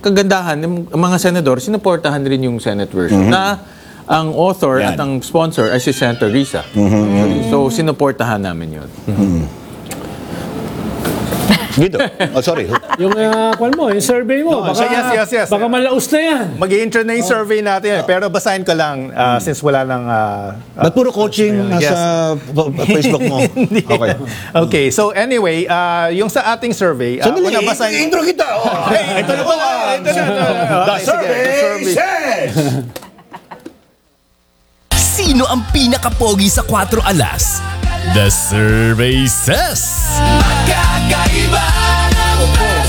kagandahan, ang mga senador, sinuportahan rin yung Senate version na ang author at ang sponsor ay si Senator Risa. So, sinuportahan namin yun. Dito. Oh, sorry. Yung yung survey mo, baka, yes. baka malaos na yan. Mag-i-intro na yung survey natin. Pero basahin ko lang since wala nang... Ba't puro coaching nasa Facebook mo? Okay. Okay, so anyway, yung sa ating survey... Sandali, basahin... intro kita. Ito na pala. The survey says... Sino ang pinakapogi sa 4 alas? The survey says... Magkakaiba ng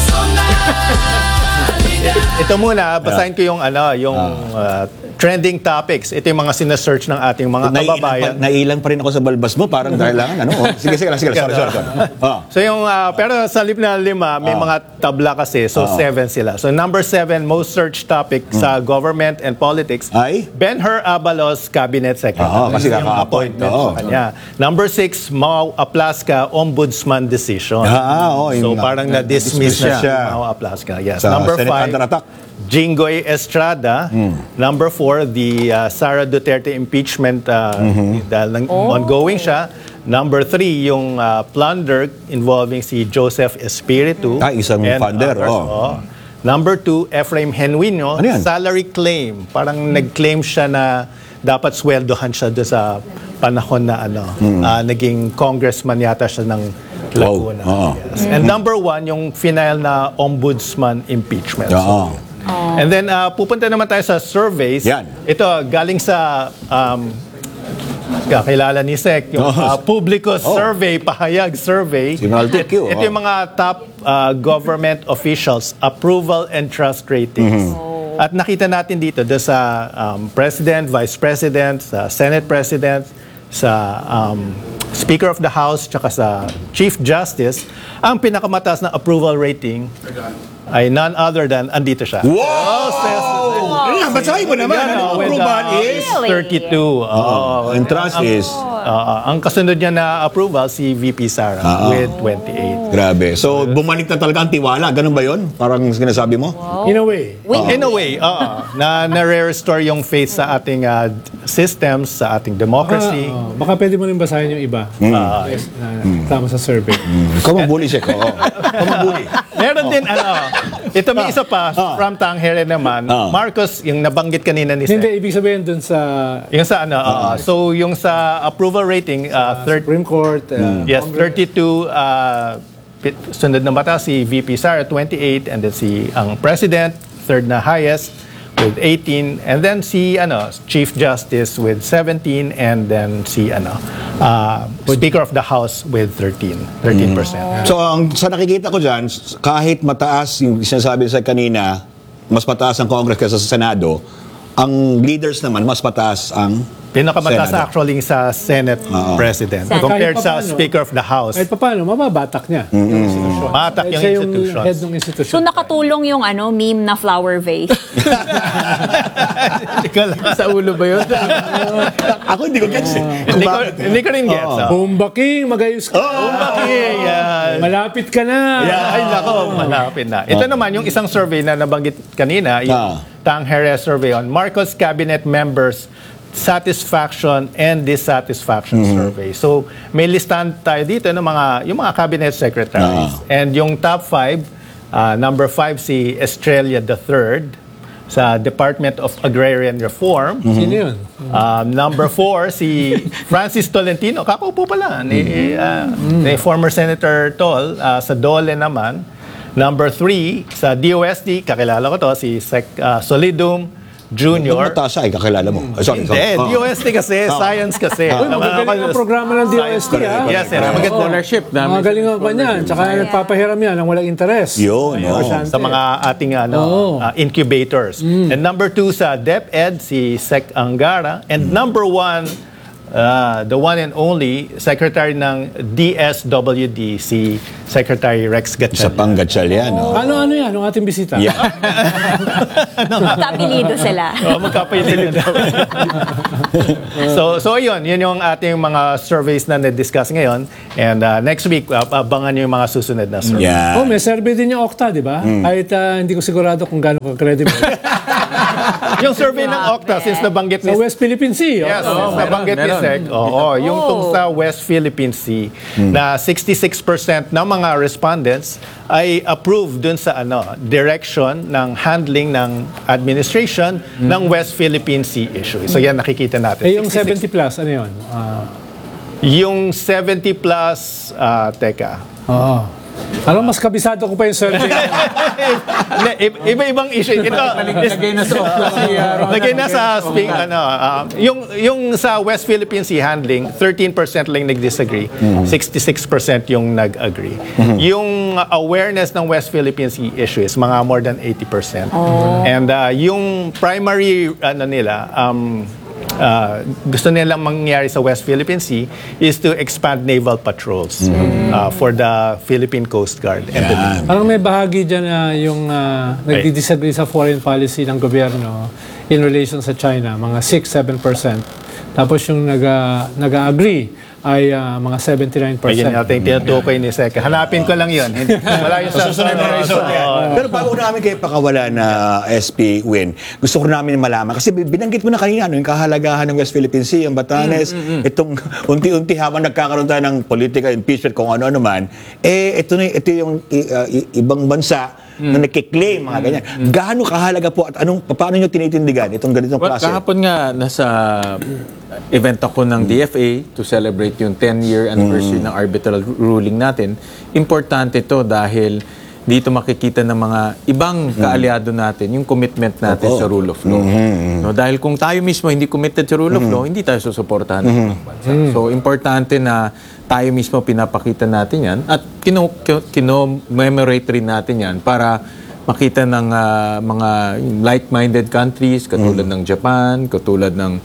Ito muna, basahin ko yung trending topics. Ito yung mga sinesearch ng ating mga kababayan. Nailang pa rin ako sa balbas mo, parang kailangan, Sige, sorry. So yung, pero sa lip na 5, may mga tabla kasi, so 7 sila. So number 7, most searched topic sa government and politics, ay? Ben-Hur Abalos, Cabinet Secretary. Kasi yung kaka-appoint. appointment sa kanya. Number 6, Mau Aplaska, Ombudsman decision. So parang na-dismiss na siya. Mau Aplaska, yes. Number 5, Jinggoy Estrada. Number 4, the Sara Duterte impeachment dahil ongoing siya. Number 3, yung plunder involving si Joseph Espiritu. Isang funder. Number 2, Efraim Genuino, salary claim. Parang nag-claim siya na dapat sweldohan siya doon sa panahon na naging congressman yata siya ng Laguna. Yes. And number 1, yung final na ombudsman impeachment. And then, pupunta naman tayo sa surveys. Ito, galing sa kakilala ni Sec, yung Publico survey, pahayag survey. Ito yung mga top government officials, approval and trust ratings. At nakita natin dito, sa President, Vice President, sa Senate President, sa Speaker of the House, tsaka sa Chief Justice, ang pinakamataas na approval rating ay none other than, andito siya. Wow! Basahin mo naman. Approval is 32. And trust is? Ang kasunod niya na approval, si VP Sara with 28. Grabe. So, bumalik na talaga ang tiwala. Ganun ba yun? Parang sinasabi mo? In a way. In a way, na-restore yung faith sa ating systems, sa ating democracy. Baka pwede mo rin basahin yung iba. Tama sa survey. Kamabuli siya ko. Kamabuli. Meron din, ito may isa pa, from Tangere naman, Marcos, yung nabanggit kanina ni Seth. Hindi, ibig sabihin dun sa... Yung sa so yung sa approval rating, Supreme Court, yes, 32, sunod na bata si VP Sara, 28, and then ang President, third na highest, with 18, and then si Chief Justice with 17, and then si Speaker of the House with 13%. So, sa nakikita ko dyan, kahit mataas yung sinasabi sa kanina, mas mataas ang Congress kaysa sa Senado, ang leaders naman, mas mataas ang Pinakamataas Senado. actually sa Senate President compared sa Speaker of the House. Kahit paano, mababatak niya. Matak yung Siya yung institutions. head ng institution. So nakatulong yung meme na flower vase. Sa ulo ba yun? Ako hindi ko gets eh. Hindi ko rin gets. Bomba King, magayos ka. Okay, yan. Malapit ka na. Ay, nako, malapit na. Ito naman, yung isang survey na nabanggit kanina, yung Tangere survey on Marcos cabinet members satisfaction and dissatisfaction survey. So, may listahan tayo dito ng yung mga cabinet secretaries. And yung top 5, number 5 si Estrella III sa Department of Agrarian Reform. Sino yun? Number 4 si Francis Tolentino. Kakaupo pala ni former Senator Tol sa DOLE naman. Number 3 sa DOST, kakilala ko to, si Sec Solidum Junior. Mataas siya, kakilala mo. Sorry. DOST kasi, science kasi. Magaling ang programa ng DOST, ha? Yes, Maganda scholarship. Magaling ang kanya. Tsaka nagpapahiram yan ng walang interes. Yun, sa mga ating incubators. And number 2 sa DepEd, si Sec Angara. And number 1, the one and only Secretary ng DSWD, si Secretary Rex Sa Gatchalian. Panggatchalian. Oh. Ano yan, ang ating bisita? Yeah. Magkapilido sila. Magkapaitin daw. so ayun, yun yung ating mga surveys na na-discuss ngayon. And next week, abangan nyo yung mga susunod na surveys. Yeah. Oh, may survey din yung Okta, di ba? Kahit hindi ko sigurado kung gaano ka-credible. Yung survey ng Okta, since nabanggit Sa ni West Philippine Sea. Yes, oh. nabanggit ni meron. Sec. Yung tong sa West Philippine Sea na 66% ng mga respondents ay approve dun sa direction ng handling ng administration ng West Philippine Sea issue. So yan nakikita natin. Eh, yung 66. 70 plus, ano yun? Yung 70 plus, teka. Oo. Alam, mas kabisado ko pa yung survey. Iba-ibang issue. Ito, Lagay na sa Okta si Ronald. lagay na sa speak, yung sa West Philippine Sea handling, 13% lang nag-disagree, 66% yung nag-agree. Yung awareness ng West Philippine Sea issues, mga more than 80%. And yung primary, gusto nilang mangyari sa West Philippine Sea is to expand naval patrols for the Philippine Coast Guard. And the Navy. Parang may bahagi dyan na yung nagdi-disagree sa foreign policy ng gobyerno in relation sa China, mga 6-7%. Tapos yung nag-agree ay mga 79%. Ayun natin tinutukoy ni Seka. Hanapin ko lang yun. Wala yung sa Susunod na reason. Pero bago namin kayo pakawala na SP Win, gusto ko namin malaman, kasi binanggit mo na kanina, yung kahalagahan ng West Philippine Sea, ang Batanes, itong unti-unti habang nagkakaroon tayo ng political impeachment, kung ano-ano man, ito yung ibang bansa na nakiklaim, mga ganyan. Gaano kahalaga po at paano nyo tinitindigan itong ganitong Well, klase? kahapon nga, nasa event ako ng DFA to celebrate yung 10-year anniversary ng arbitral ruling natin. Importante to dahil dito makikita ng mga ibang kaalyado natin yung commitment natin sa rule of law. No, dahil kung tayo mismo hindi committed sa rule of law, hindi tayo susuportahan ng ibang bansa. So, importante na tayo mismo pinapakita natin yan at kino-memorate rin natin yan para makita ng mga like-minded countries katulad ng Japan, katulad ng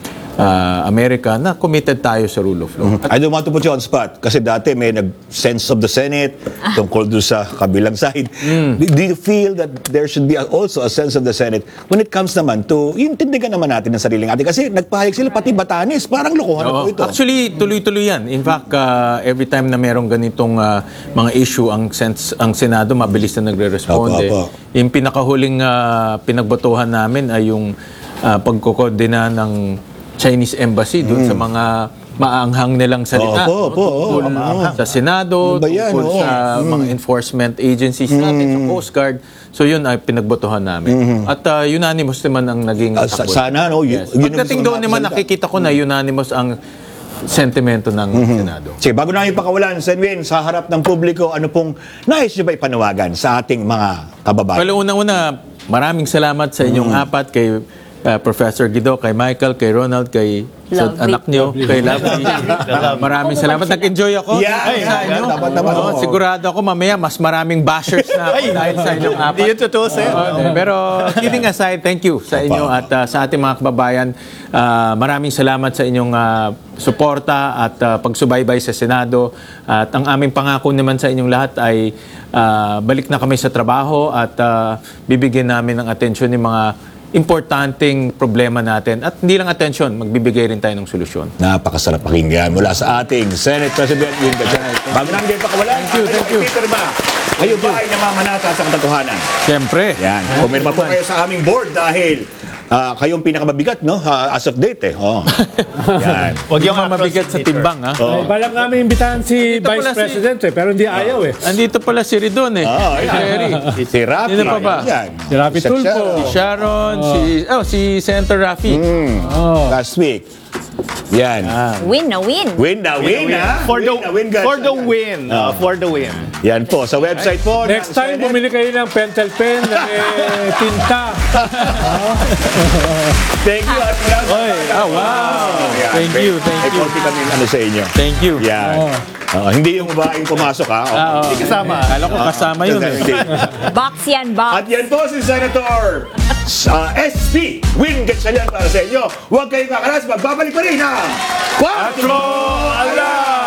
Amerika na committed tayo sa rule of law. I don't want to put you on spot kasi dati may nag-sense of the Senate tungkol doon sa kabilang side. Do you feel that there should be also a sense of the Senate when it comes naman to yung tindigan naman natin ng sariling atin? Kasi nagpahayag sila pati Batanes, parang lokohan na po ito. Actually, tuloy-tuloy yan. In fact, every time na merong ganitong mga issue, ang Senado mabilis na nagre-responde. Opo. Yung pinakahuling pinagbotohan namin ay yung pagkokoordina ng Chinese Embassy doon sa mga maanghang nilang salita. Opo. Sa Senado, Ano ba yan? tungkol sa mga enforcement agencies natin, sa Coast Guard. So yun ay pinagbotohan namin. At unanimous naman ang naging takbo. Sana, no? Yes. Yun ang Pagdating gusto doon natin naman, salita. nakikita ko na unanimous ang sentimento ng Senado. Sige, bago namin pakawalan, Senwin, sa harap ng publiko, ano pong nais nyo ba ipanawagan sa ating mga kababayan? Well, unang-una, maraming salamat sa inyong apat, kay Professor Guido, kay Michael, kay Ronald, kay sa Lovely. anak nyo, kay Lovely. Maraming salamat. Nag-enjoy ako. Yeah, Sa inyo. dapat. Oo, sigurado ako mamaya mas maraming bashers na ako dahil sa inyong apat. Hindi yun totoo sa'yo. Pero kidding aside, thank you sa inyo at sa ating mga kababayan. Maraming salamat sa inyong suporta at pagsubaybay sa Senado. At ang aming pangako naman sa inyong lahat ay balik na kami sa trabaho at bibigyan namin ng atensyon yung mga importanteng problema natin. At hindi lang atensyon, magbibigay rin tayo ng solusyon. Napakasarap pakinggan mula sa ating Senate President Win Gatchalian. Bago namin kayo pakawalan, Thank you. Peter ba? Kayo ba ay namamanata sa katotohanan? Siyempre. Yan. Pumirma po kayo sa aming board dahil kayong pinakamabigat, no? As of date, eh. Oh. Yan. Huwag Yung yung mabigat sa timbang, ha? Ay, balak namin imbitahan si Dito Vice pala si- President pero hindi ayaw eh. Andito pala si Ridon, eh. Si Jerry. Si Rafi. Sino pa ba? Yan. Si Rafi Tulfo. Si Sharon, si Senator Rafi. Last week. Yan. Win na win. Win na, win na. For the Gatchalian. win. For the win. Yan po, sa website po. Next ng time, Senate. bumili kayo ng pentel pen na may tinta. Thank you. At Wow. Yan. Thank you. May konti kami sa inyo. Thank you. Yan. Hindi yung babaeng pumasok, ha? Hindi kasama. Kala ko kasama yun, eh. Hindi. Box yan, box. At yan po si Senator sa SP Win Gatchalian para sa inyo. Huwag kayong kakalas, magbabalik pa rin ha! 4 Alas!